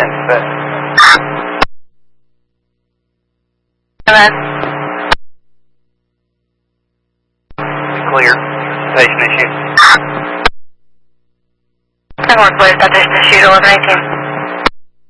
10-6. Clear. Station issue. 10 Northwest, station issue 1118.